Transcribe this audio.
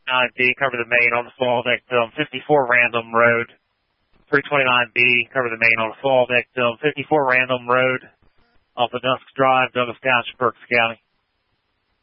9D, cover the main on the fall victim. 54 Random Road. 329B, cover the main on the fall victim. 54 Random Road off of Dusk Drive, Douglas Township, Berks County.